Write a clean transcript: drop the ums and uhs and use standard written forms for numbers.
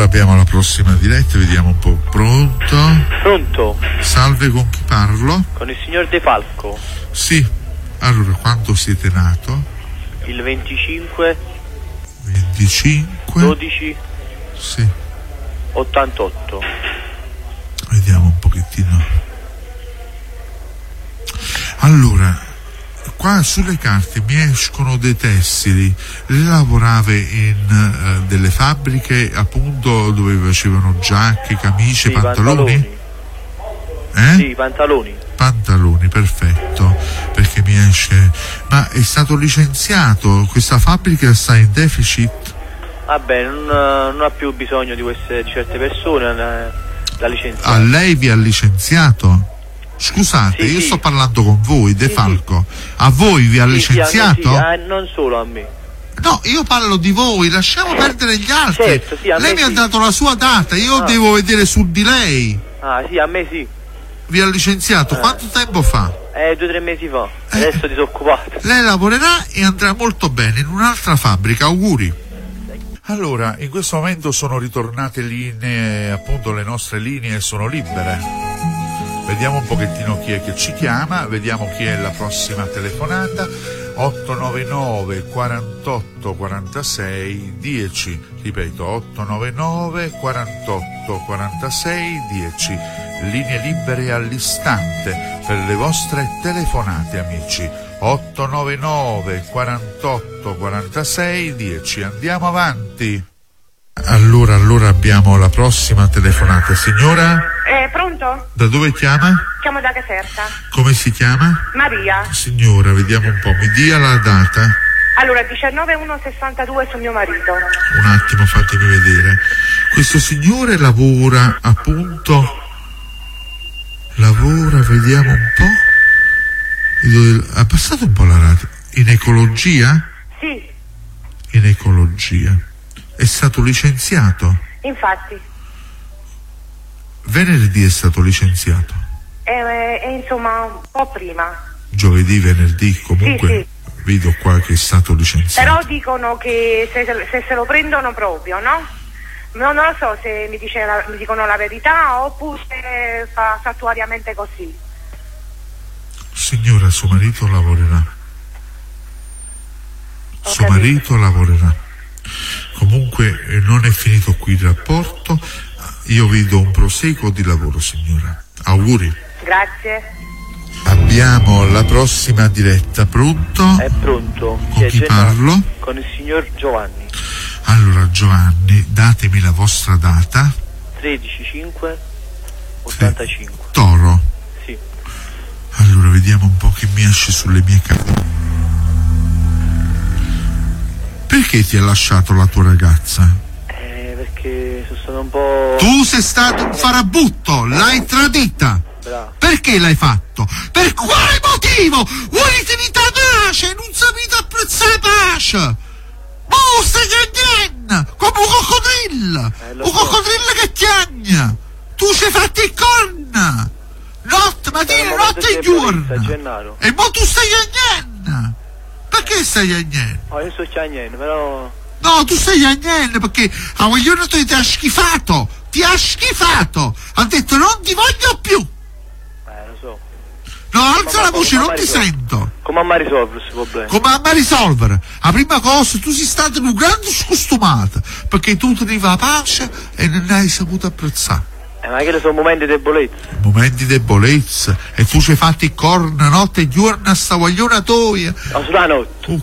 Allora abbiamo la prossima diretta, vediamo un po'. Pronto? Pronto? Salve, con chi parlo? Con il signor De Falco. Sì. Allora, quando siete nato? Il 25 12 sì. 88. Vediamo un pochettino. Allora, qua sulle carte mi escono dei tessili. Lei lavorava in delle fabbriche, appunto, dove facevano giacche, camicie, sì, pantaloni? Sì, Pantaloni, perfetto, perché mi esce. Ma è stato licenziato? Questa fabbrica sta in deficit? Vabbè, non ha più bisogno di certe persone da licenziare. A lei vi ha licenziato? Scusate, sì, io sì. sto parlando con voi, De Falco. A voi vi ha licenziato? Non solo a me. No, io parlo di voi, lasciamo perdere gli altri. Certo, sì, lei mi ha dato la sua data, io devo vedere su di lei. Ah, sì, a me sì. Vi ha licenziato quanto tempo fa? 2 o 3 mesi fa. Adesso disoccupato. Lei lavorerà e andrà molto bene in un'altra fabbrica, auguri. Allora, in questo momento sono ritornate linee, appunto le nostre linee sono libere. Vediamo un pochettino chi è che ci chiama, vediamo chi è la prossima telefonata. 899 48 46 10, ripeto 899 48 46 10, linee libere all'istante per le vostre telefonate, amici. 899 48 46 10, andiamo avanti. Allora abbiamo la prossima telefonata. Signora? Pronto? Da dove chiama? Chiamo da Caserta. Come si chiama? Maria. Signora, vediamo un po', mi dia la data. Allora, 19/1/62 su mio marito. Un attimo, fatemi vedere. Questo signore lavora, appunto, vediamo un po'. Ha passato un po' la radio. In ecologia? Sì. In ecologia. È stato licenziato? Infatti. Venerdì è stato licenziato? Insomma, un po' prima. Giovedì, venerdì, comunque sì. Vedo qua che è stato licenziato. Però dicono che se lo prendono proprio, no? Non lo so se mi dicono la verità oppure fa fattuariamente così. Signora, suo marito lavorerà. Suo marito lavorerà. Comunque non è finito qui il rapporto. Io vi do un proseguo di lavoro, signora. Auguri. Grazie. Abbiamo la prossima diretta. Pronto? È pronto. Con chi parlo? Con il signor Giovanni. Allora, Giovanni, datemi la vostra data. 13/5/85. Toro. Sì. Allora, vediamo un po' che mi esce sulle mie carte. Perché ti ha lasciato la tua ragazza? Perché sono stato un po'... Tu sei stato un farabutto, l'hai tradita. Bravo. Perché l'hai fatto? Per quale motivo? Vuoi finita pace? Non sapete apprezzare la pace? Oh, stai cagnando come un coccodrillo. Un coccodrillo che chiagna. Tu ci hai fatto il corna. Notte, mattina, notte e giorno. E mo tu stai cagnando. Perché stai cagnando? Io sto cagnando, però... No, tu stai cagnando perché a vogliono ti ha schifato. Ti ha schifato. Ha detto non ti voglio più. Lo so. No, alza la voce, non ti sento. Come a risolvere questo problema? Come a risolvere? La prima cosa, tu sei stato un grande scostumato perché tu tenevi la pace e non hai saputo apprezzare. Ma che sono momenti di debolezza. Momenti di debolezza. E tu ci hai fatto il corno notte e giorno a sta guagliona tua. Ma sulla notte.